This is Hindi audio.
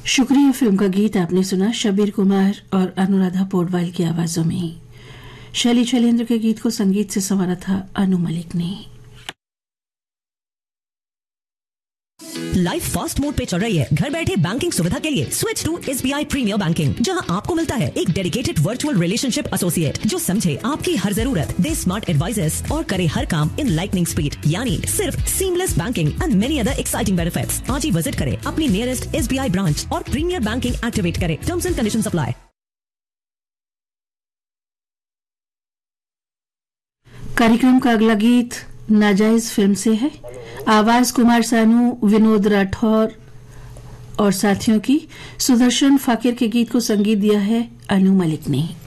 शुक्रिया फिल्म का गीत आपने सुना शबीर कुमार और अनुराधा पौडवाल की आवाजों में। शैली शैलेंद्र के गीत को संगीत से संवारा था अनु मलिक ने। लाइफ फास्ट मोड पे चल रही है। घर बैठे बैंकिंग सुविधा के लिए switch to SBI premiere banking, जहां आपको मिलता है एक डेडिकेटेड वर्चुअल रिलेशनशिप एसोसिएट जो समझे आपकी हर जरूरत, दे स्मार्ट एडवाइजर्स और करे हर काम इन लाइटनिंग स्पीड, यानी सिर्फ seamless banking and many other exciting benefits. आज ही विजिट करें अपनी नियरेस्ट SBI ब्रांच और प्रीमियर बैंकिंग एक्टिवेट करें। Terms and conditions apply. कार्यक्रम का अगला गीत नाजायज फिल्म से है। आवाज कुमार सानू, विनोद राठौर और साथियों की। सुदर्शन फाकिर के गीत को संगीत दिया है अनु मलिक ने।